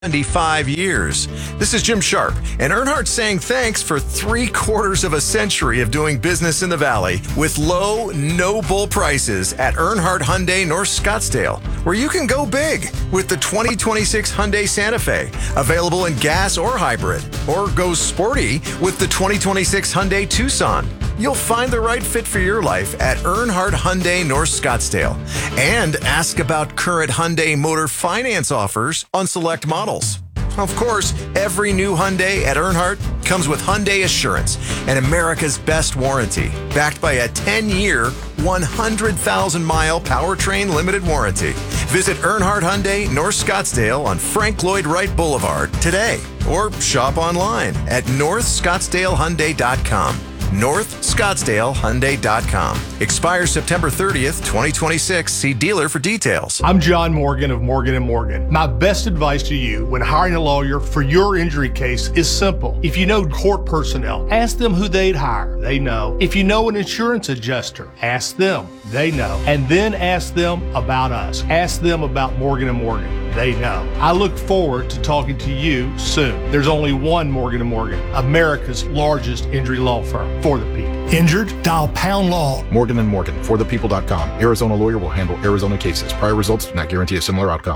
75 years. This is Jim Sharp, and Earnhardt saying thanks for 3/4 of a century of doing business in the Valley with low, no-bull prices at Earnhardt Hyundai North Scottsdale, where you can go big with the 2026 Hyundai Santa Fe, available in gas or hybrid, or go sporty with the 2026 Hyundai Tucson. You'll find the right fit for your life at Earnhardt Hyundai North Scottsdale. And ask about current Hyundai Motor Finance offers on select models. Of course, every new Hyundai at Earnhardt comes with Hyundai Assurance and America's best warranty, backed by a 10-year, 100,000-mile powertrain limited warranty. Visit Earnhardt Hyundai North Scottsdale on Frank Lloyd Wright Boulevard today, or shop online at northscottsdalehyundai.com. northscottsdalehyundai.com. Expires September 30th, 2026. See dealer for details. I'm John Morgan of Morgan & Morgan. My best advice to you when hiring a lawyer for your injury case is simple. If you know court personnel, ask them who they'd hire. They know. If you know an insurance adjuster, ask them. They know. And then ask them about us. Ask them about Morgan & Morgan. They know. I look forward to talking to you soon. There's only one Morgan & Morgan, America's largest injury law firm for the people. Injured? Dial pound law. Morgan & Morgan, forthepeople.com. Arizona lawyer will handle Arizona cases. Prior results do not guarantee a similar outcome.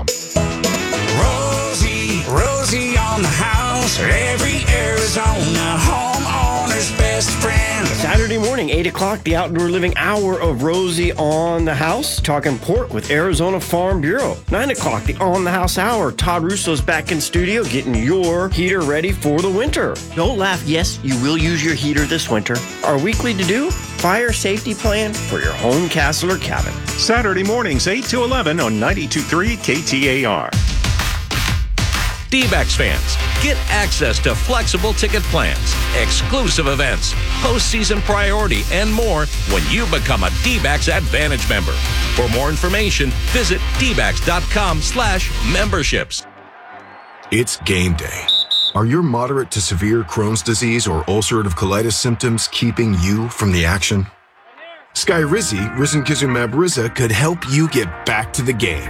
Rosie on the house. Every Arizona homeowner's best friend. Saturday morning, 8 o'clock, the Outdoor Living Hour of Rosie on the House, talking pork with Arizona Farm Bureau. 9 o'clock, the On the House Hour. Todd Russo's back in studio getting your heater ready for the winter. Don't laugh. Yes, you will use your heater this winter. Our weekly to-do, fire safety plan for your home, castle, or cabin. Saturday mornings, 8 to 11 on 92.3 KTAR. D-backs fans, get access to flexible ticket plans, exclusive events, postseason priority, and more when you become a D-backs Advantage member. For more information, visit dbacks.com/memberships. It's game day. Are your moderate to severe Crohn's disease or ulcerative colitis symptoms keeping you from the action? Skyrizi, risankizumab Riza, could help you get back to the game.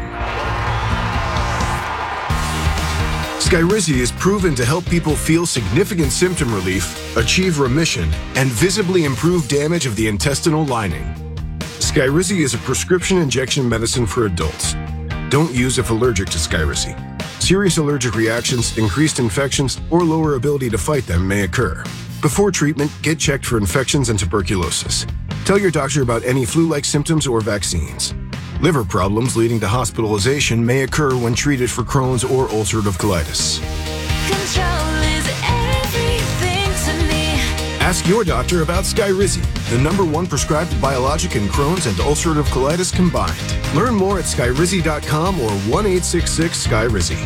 Skyrizi is proven to help people feel significant symptom relief, achieve remission, and visibly improve damage of the intestinal lining. Skyrizi is a prescription injection medicine for adults. Don't use if allergic to Skyrizi. Serious allergic reactions, increased infections, or lower ability to fight them may occur. Before treatment, get checked for infections and tuberculosis. Tell your doctor about any flu-like symptoms or vaccines. Liver problems leading to hospitalization may occur when treated for Crohn's or ulcerative colitis. Control is everything to me. Ask your doctor about Skyrizi, the #1 prescribed biologic in Crohn's and ulcerative colitis combined. Learn more at skyrizi.com or 1-866-SKYRIZI.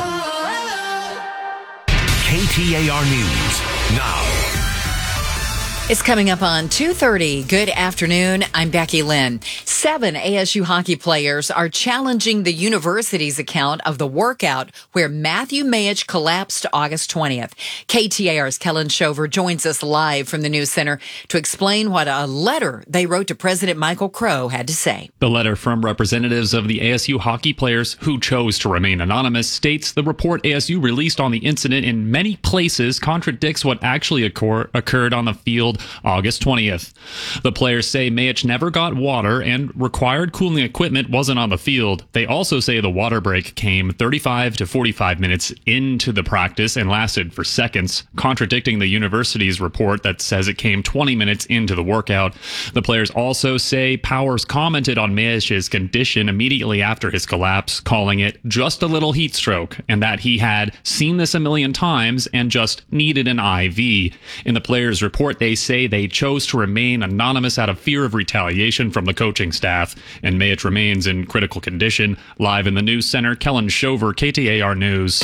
KTAR News now. It's coming up on 2:30. Good afternoon. I'm Becky Lynn. 7 ASU hockey players are challenging the university's account of the workout where Matthew Mayich collapsed August 20th. KTAR's Kellen Shover joins us live from the News Center to explain what a letter they wrote to President Michael Crow had to say. The letter from representatives of the ASU hockey players who chose to remain anonymous states the report ASU released on the incident in many places contradicts what actually occurred on the field August 20th. The players say Mayich never got water and required cooling equipment wasn't on the field. They also say the water break came 35 to 45 minutes into the practice and lasted for seconds, contradicting the university's report that says it came 20 minutes into the workout. The players also say Powers commented on Mayich's condition immediately after his collapse, calling it just a little heat stroke, and that he had seen this a million times and just needed an IV. In the players' report, they say they chose to remain anonymous out of fear of retaliation from the coaching staff, and Mayich remains in critical condition. Live in the News Center, Kellen Shover, KTAR News.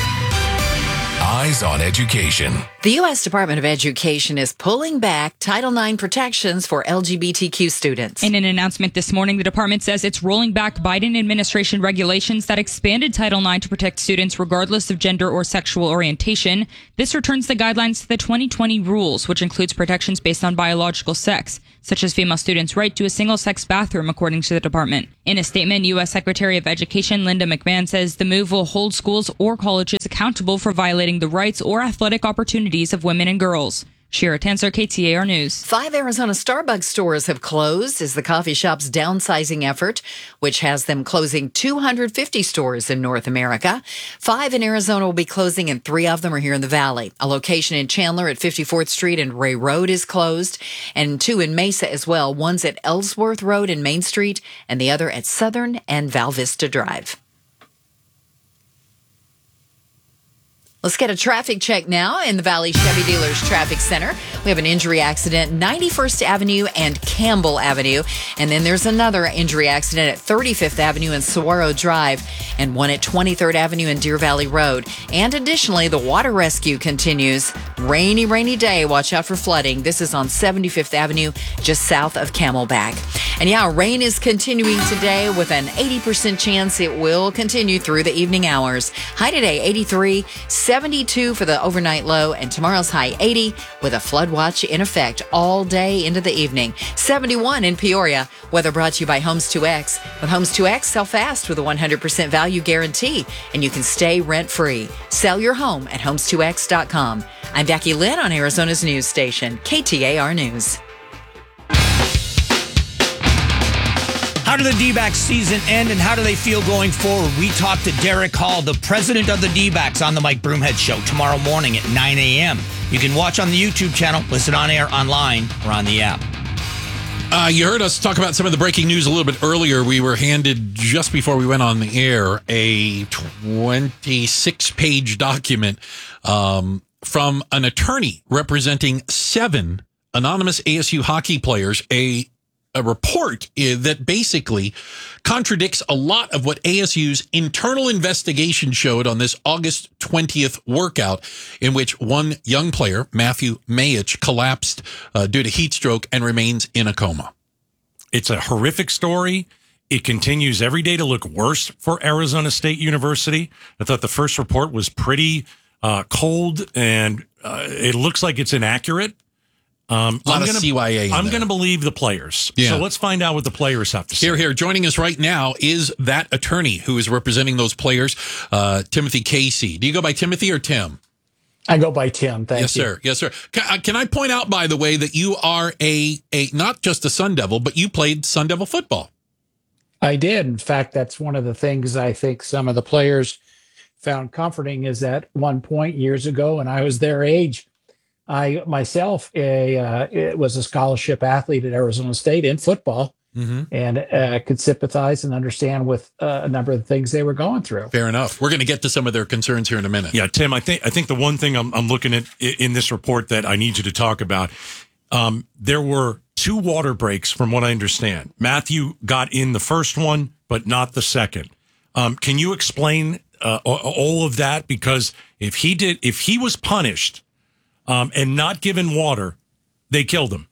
Eyes on Education. The U.S. Department of Education is pulling back Title IX protections for LGBTQ students. In an announcement this morning, the department says it's rolling back Biden administration regulations that expanded Title IX to protect students regardless of gender or sexual orientation. This returns the guidelines to the 2020 rules, which includes protections based on biological sex, such as female students' right to a single-sex bathroom, according to the department. In a statement, U.S. Secretary of Education Linda McMahon says the move will hold schools or colleges accountable for violating the rights or athletic opportunities of women and girls. Shira Tanser, KTAR News. 5 Arizona Starbucks stores have closed as the coffee shop's downsizing effort, which has them closing 250 stores in North America. 5 in Arizona will be closing, and 3 of them are here in the Valley. A location in Chandler at 54th Street and Ray Road is closed, and 2 in Mesa as well. One's at Ellsworth Road and Main Street, and the other at Southern and Val Vista Drive. Let's get a traffic check now in the Valley Chevy Dealers Traffic Center. We have an injury accident, 91st Avenue and Campbell Avenue. And then there's another injury accident at 35th Avenue and Saguaro Drive, and one at 23rd Avenue and Deer Valley Road. And additionally, the water rescue continues. Rainy day. Watch out for flooding. This is on 75th Avenue, just south of Camelback. And yeah, rain is continuing today with an 80% chance it will continue through the evening hours. High today, 83. 72 for the overnight low, and tomorrow's high 80 with a flood watch in effect all day into the evening. 71 in Peoria. Weather brought to you by Homes 2X. With Homes 2X, sell fast with a 100% value guarantee, and you can stay rent-free. Sell your home at homes2x.com. I'm Becky Lynn on Arizona's news station, KTAR News. How did the D-backs season end, and how do they feel going forward? We talked to Derek Hall, the president of the D-backs, on the Mike Broomhead Show tomorrow morning at 9 a.m. You can watch on the YouTube channel, listen on air, online, or on the app. You heard us talk about some of the breaking news a little bit earlier. We were handed, just before we went on the air, a 26-page document from an attorney representing 7 anonymous ASU hockey players, a report that basically contradicts a lot of what ASU's internal investigation showed on this August 20th workout, in which one young player, Matthew Mayich, collapsed due to heat stroke and remains in a coma. It's a horrific story. It continues every day to look worse for Arizona State University. I thought the first report was pretty cold, and it looks like it's inaccurate. A lot of CYA. I'm going to believe the players. Yeah. So let's find out what the players have to say. Here. Joining us right now is that attorney who is representing those players, Timothy Casey. Do you go by Timothy or Tim? I go by Tim. Thank you. Yes, sir. Can I point out, by the way, that you are a not just a Sun Devil, but you played Sun Devil football. I did. In fact, that's one of the things I think some of the players found comforting, is at one point years ago, when I was their age, I myself was a scholarship athlete at Arizona State in football, and could sympathize and understand with a number of the things they were going through. Fair enough. We're going to get to some of their concerns here in a minute. Yeah, Tim, I think the one thing I'm looking at in this report that I need you to talk about, there were 2 water breaks from what I understand. Matthew got in the first one, but not the second. Can you explain all of that? Because if he was punished and not given water, they killed him.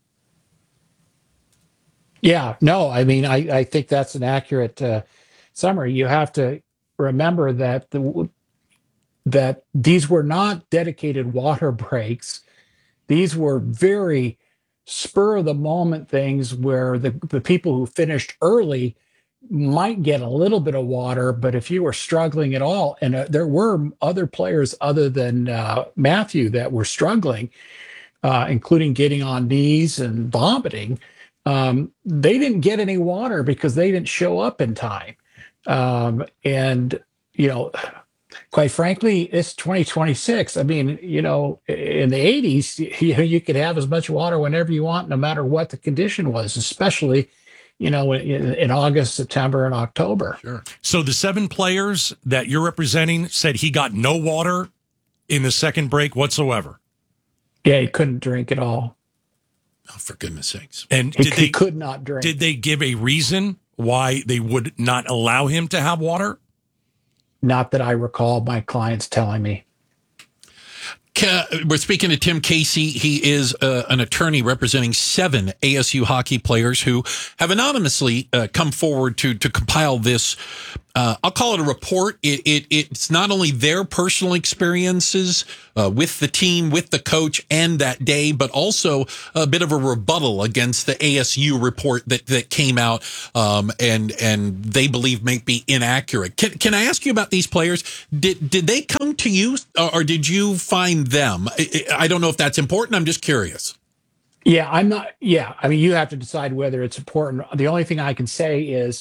Yeah, no, I mean, I think that's an accurate summary. You have to remember that that these were not dedicated water breaks. These were very spur of the moment things where the people who finished early might get a little bit of water, but if you were struggling at all, and there were other players other than Matthew that were struggling, including getting on knees and vomiting, they didn't get any water because they didn't show up in time. And, quite frankly, it's 2026. I mean, in the 80s, you could have as much water whenever you want, no matter what the condition was, especially in August, September, and October. Sure. So the 7 players that you're representing said he got no water in the second break whatsoever. Yeah, he couldn't drink at all. Oh, for goodness sakes. And he could not drink. Did they give a reason why they would not allow him to have water? Not that I recall my clients telling me. We're speaking to Tim Casey. He is an attorney representing 7 ASU hockey players who have anonymously come forward to compile this I'll call it a report. It's not only their personal experiences with the team, with the coach, and that day, but also a bit of a rebuttal against the ASU report that came out, and they believe may be inaccurate. Can I ask you about these players? Did they come to you, or did you find them? I don't know if that's important. I'm just curious. Yeah, I'm not. Yeah, I mean, you have to decide whether it's important. The only thing I can say is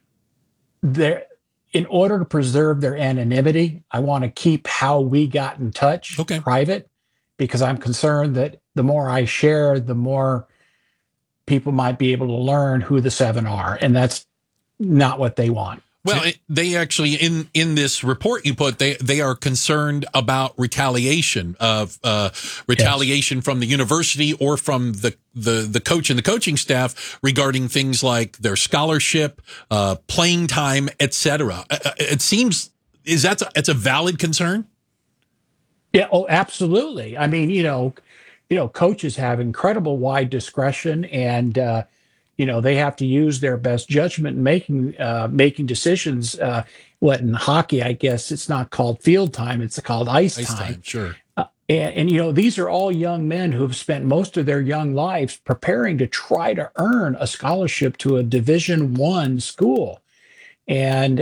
in order to preserve their anonymity, I want to keep how we got in touch private, because I'm concerned that the more I share, the more people might be able to learn who the 7 are, and that's not what they want. Well, they actually in this report you put they are concerned about retaliation from the university or from the coach and the coaching staff regarding things like their scholarship, playing time, etc. It seems it's a valid concern. Yeah. Oh, absolutely. I mean, coaches have incredible wide discretion, and they have to use their best judgment in making decisions. In hockey, I guess it's not called field time; it's called ice time. Sure. And these are all young men who have spent most of their young lives preparing to try to earn a scholarship to a Division I school, and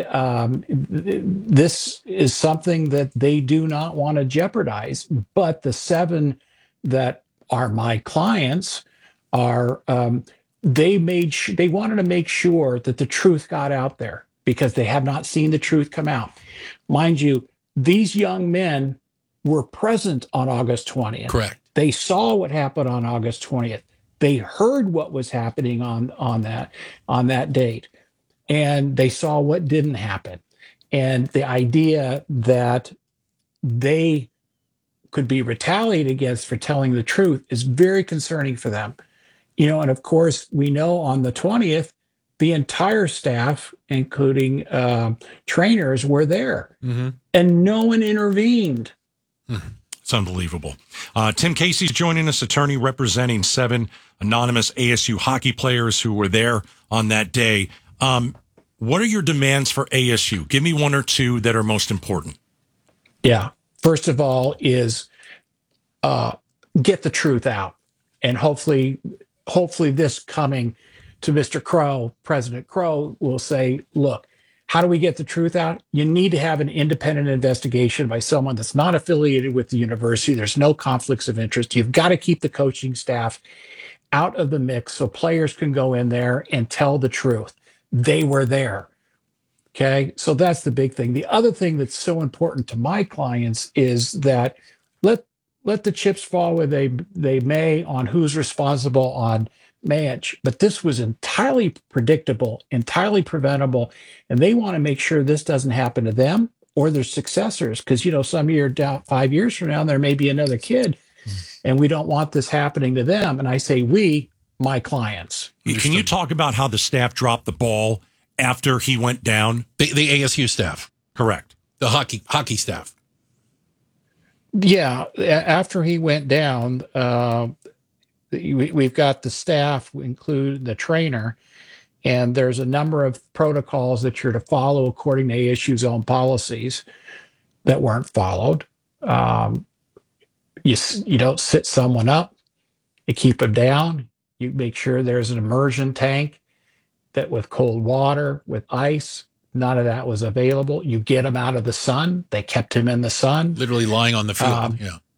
this is something that they do not want to jeopardize. But the 7 that are my clients are. They wanted to make sure that the truth got out there, because they have not seen the truth come out. Mind you, these young men were present on August 20th. Correct. They saw what happened on August 20th. They heard what was happening on that date, and they saw what didn't happen. And the idea that they could be retaliated against for telling the truth is very concerning for them. And of course, we know on the 20th, the entire staff, including trainers, were there, and no one intervened. It's unbelievable. Tim Casey's joining us, attorney representing 7 anonymous ASU hockey players who were there on that day. What are your demands for ASU? Give me 1 or 2 that are most important. Yeah. First of all is get the truth out, and hopefully this coming to Mr. Crow, President Crow, will say, look, how do we get the truth out? You need to have an independent investigation by someone that's not affiliated with the university. There's no conflicts of interest. You've got to keep the coaching staff out of the mix so players can go in there and tell the truth. They were there. Okay, so that's the big thing. The other thing that's so important to my clients is that let the chips fall where they may on who's responsible on Manch, but this was entirely predictable, entirely preventable, and they want to make sure this doesn't happen to them or their successors, because some year down 5 years from now there may be another kid, and we don't want this happening to them. And I say we, my clients. Can you talk about how the staff dropped the ball after he went down? The ASU staff, correct? The hockey staff. Yeah, after he went down, we've got the staff, include the trainer, and there's a number of protocols that you're to follow according to ASU's own policies that weren't followed. You don't sit someone up, you keep them down, you make sure there's an immersion tank that with cold water, with ice. None of that was available. You get him out of the sun. They kept him in the sun. Literally lying on the field.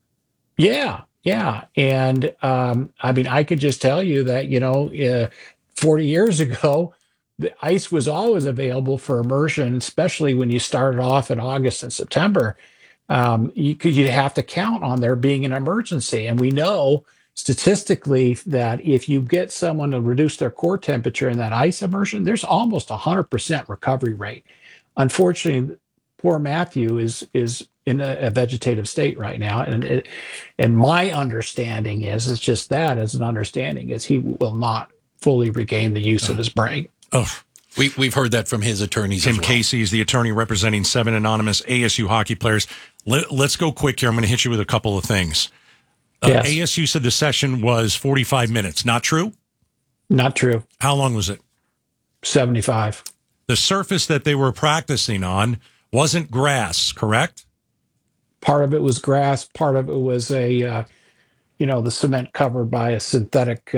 Yeah. And I could just tell you that, 40 years ago, the ice was always available for immersion, especially when you started off in August and September. You'd have to count on there being an emergency. And we know statistically that if you get someone to reduce their core temperature in that ice immersion, there's almost 100% recovery rate. Unfortunately, poor Matthew is in a vegetative state right now, and my understanding is it's just that as an understanding is he will not fully regain the use of his brain. We've heard that from his attorneys. Tim Casey is the attorney representing 7 anonymous ASU hockey players. Let's go quick here. I'm going to hit you with a couple of things. Yes. ASU said the session was 45 minutes. Not true? Not true. How long was it? 75. the surface that they were practicing on wasn't grass, correct? Part of it was grass. Part of it was the cement covered by a synthetic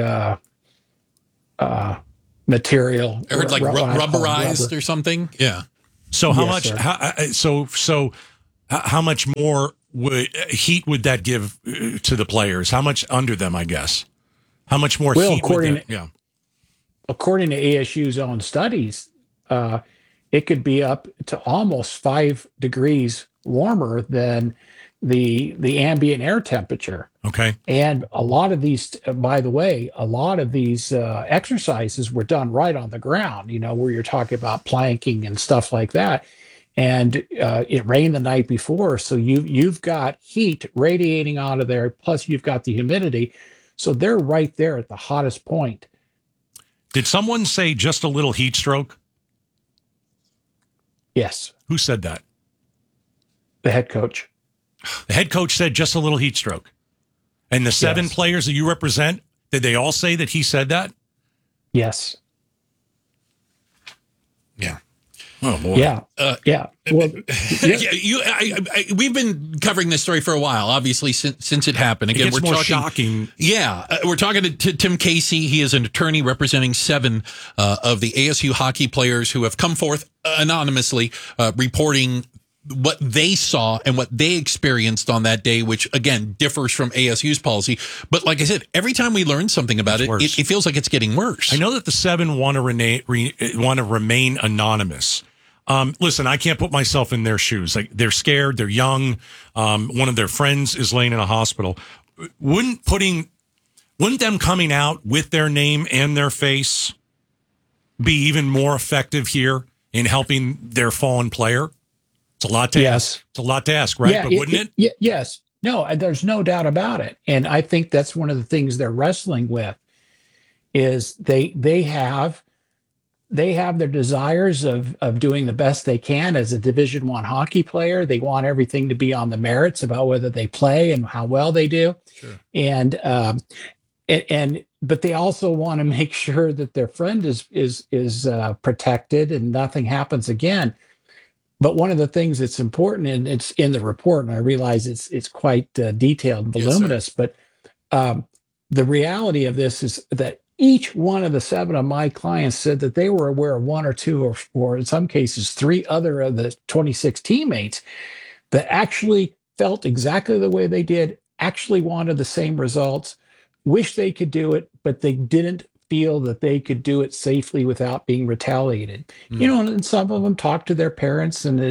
material. I heard like rubberized or something. Yeah. So how Yes, much? sir. How much more heat would that give to the players? How much under them? I guess. How much more Well, heat? according to ASU's own studies, it could be up to almost 5 degrees warmer than the ambient air temperature. Okay. And a lot of these, by the way, exercises were done right on the ground, where you're talking about planking and stuff like that. And it rained the night before. So you've got heat radiating out of there. Plus you've got the humidity. So they're right there at the hottest point. Did someone say just a little heat stroke? Yes. Who said that? The head coach. The head coach said just a little heat stroke. And the 7 players that you represent, did they all say that he said that? Yes. Yeah. Oh boy. Yeah. Yeah. Well, we've been covering this story for a while, obviously, since it happened. Again, we're talking shocking. Yeah, we're talking to Tim Casey. He is an attorney representing 7 of the ASU hockey players who have come forth anonymously, reporting what they saw and what they experienced on that day, which again differs from ASU's policy. But like I said, every time we learn something about it feels like it's getting worse. I know that the 7 want to remain anonymous. Listen, I can't put myself in their shoes. Like, they're scared. They're young. One of their friends is laying in a hospital. Wouldn't them coming out with their name and their face be even more effective here in helping their fallen player? It's a lot to ask. It's a lot to ask, right? Yeah, but wouldn't it? Yes. No, there's no doubt about it. And I think that's one of the things they're wrestling with is they have their desires of doing the best they can as a Division I hockey player. They want everything to be on the merits about whether they play and how well they do. Sure. And but they also want to make sure that their friend is protected and nothing happens again. But one of the things that's important, and it's in the report, and I realize it's quite detailed and voluminous, but the reality of this is that each one of the 7 of my clients said that they were aware of 1 or 2 or in some cases 3 other of the 26 teammates that actually felt exactly the way they did, actually wanted the same results, wish they could do it, but they didn't feel that they could do it safely without being retaliated. And some of them talk to their parents, and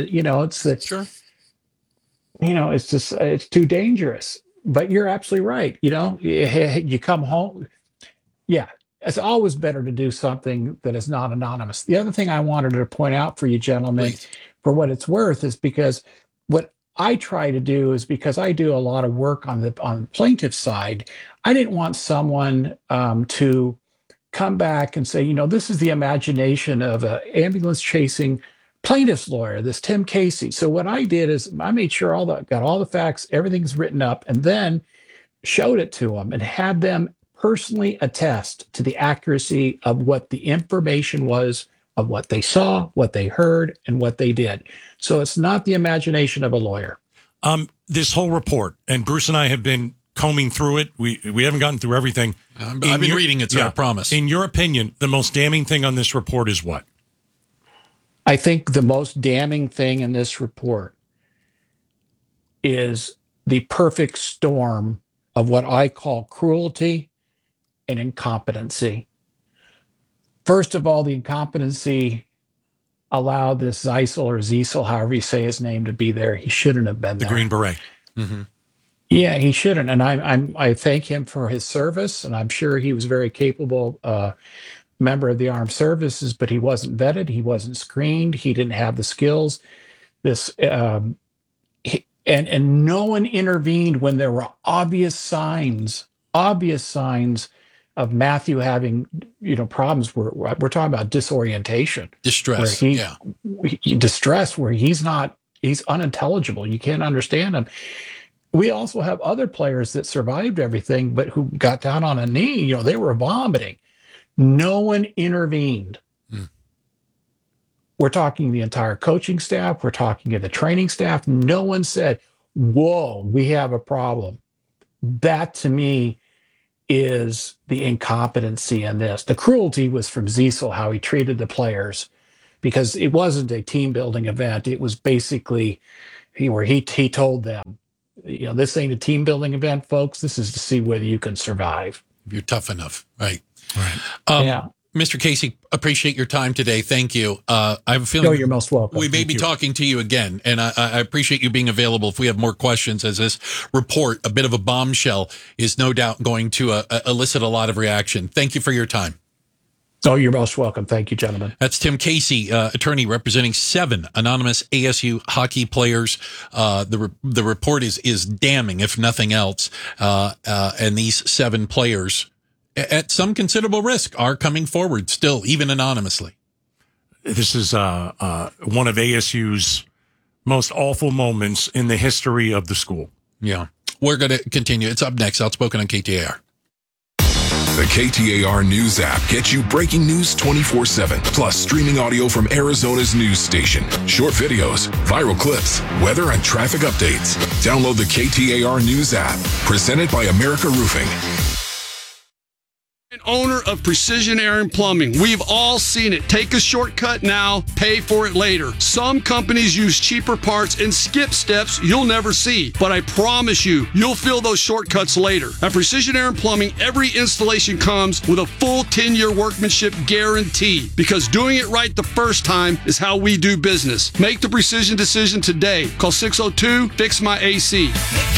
it's too dangerous. But you're absolutely right. You come home. Yeah, it's always better to do something that is not anonymous. The other thing I wanted to point out for you gentlemen, for what it's worth, is because what I try to do is, because I do a lot of work on the plaintiff side, I didn't want someone to come back and say, this is the imagination of an ambulance chasing plaintiff's lawyer, this Tim Casey. So what I did is I made sure got all the facts, everything's written up, and then showed it to them and had them personally attest to the accuracy of what the information was, of what they saw, what they heard, and what they did. So it's not the imagination of a lawyer. This whole report, and Bruce and I have been combing through it. We haven't gotten through everything. I've been reading it, so I promise. In your opinion, the most damning thing on this report is what? I think the most damning thing in this report is the perfect storm of what I call cruelty and incompetency. First of all, the incompetency allowed this Zeisel or Ziesel, however you say his name, to be there. He shouldn't have been there. The Green Beret. Mm-hmm. Yeah, he shouldn't. And I thank him for his service, and I'm sure he was a very capable member of the armed services, but he wasn't vetted. He wasn't screened. He didn't have the skills. And no one intervened when there were obvious signs of Matthew having, problems. We're talking about disorientation, distress, distress, where he's unintelligible. You can't understand him. We also have other players that survived everything, but who got down on a knee. They were vomiting. No one intervened. we're talking the entire coaching staff, we're talking to the training staff. No one said, whoa, we have a problem. That to me is the incompetency in this. The cruelty was from Ziesel, how he treated the players, because it wasn't a team building event. It was basically he told them, this ain't a team building event, folks. This is to see whether you can survive. You're tough enough. Right. Yeah. Mr. Casey, appreciate your time today. Thank you. I have a feeling you're most welcome. We may be talking to you again, and I appreciate you being available if we have more questions, as this report, a bit of a bombshell, is no doubt going to elicit a lot of reaction. Thank you for your time. Oh, you're most welcome. Thank you, gentlemen. That's Tim Casey, attorney representing 7 anonymous ASU hockey players. The report is damning, if nothing else. And these 7 players, at some considerable risk, are coming forward still, even anonymously. This is one of ASU's most awful moments in the history of the school. Yeah. We're going to continue. It's up next. Outspoken on KTAR. The KTAR News app gets you breaking news 24/7, plus streaming audio from Arizona's news station, short videos, viral clips, weather and traffic updates. Download the KTAR News app, presented by America Roofing. Owner of Precision Air and Plumbing. We've all seen it. Take a shortcut now, pay for it later. Some companies use cheaper parts and skip steps you'll never see. But I promise you, you'll feel those shortcuts later. At Precision Air and Plumbing, every installation comes with a full 10-year workmanship guarantee, because doing it right the first time is how we do business. Make the precision decision today. Call 602-FIX-MY-AC.